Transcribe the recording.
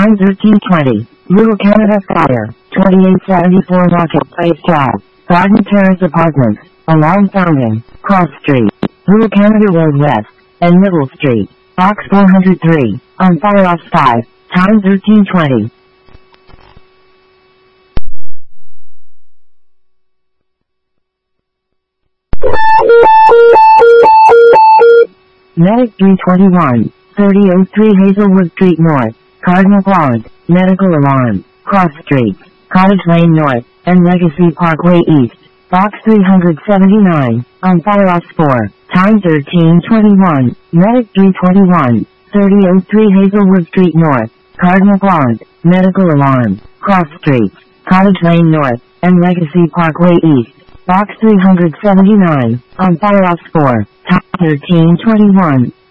Time 13:20. Little Canada Fire, 2874 Marketplace Drive, Garden Terrace Apartments, Alarm Fountain, Cross Street, Little Canada Road West, and Middle Street, Box 403, on fire off 5, time 13:20. Medic 321, 3003 Hazelwood Street North, Cardinal Pond, Medical Alarm, Cross Street, Cottage Lane North, and Legacy Parkway East, Box 379, on fire off 4, time 13:21, Medic 321, 3003 Hazelwood Street North, Cardinal Pond, Medical Alarm, Cross Street, Cottage Lane North, and Legacy Parkway East, Box 379, on fire off 4, time 13:21.